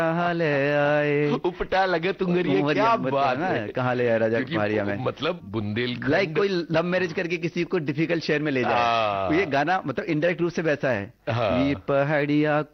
कहाँ ले आए उपटा लगे तुंगरिया, क्या बात ना, है। कहाँ ले आए राजा क्योंकि कुमारिया में, मतलब बुंदेलखंड लाइक कोई लव मैरिज करके किसी को डिफिकल्ट शहर में ले जाए, तो ये गाना मतलब इनडायरेक्ट रूप से वैसा है। हाँ। ये पहाड़िया